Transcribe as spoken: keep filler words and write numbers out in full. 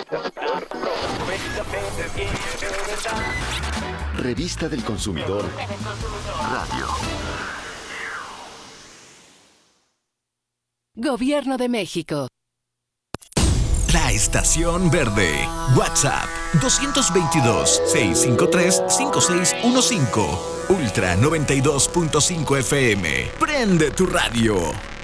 Revista del Consumidor Radio. Gobierno de México. La Estación Verde. WhatsApp dos dos dos, seis cinco tres, cinco seis uno cinco. Ultra noventa y dos punto cinco F M. Prende tu radio.